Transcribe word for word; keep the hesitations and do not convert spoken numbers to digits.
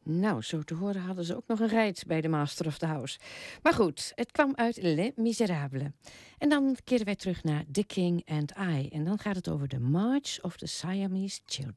Nou, zo te horen hadden ze ook nog een rijd bij de Master of the House. Maar goed, het kwam uit Les Miserables. En dan keren wij terug naar The King and I. En dan gaat het over The March of the Siamese Children.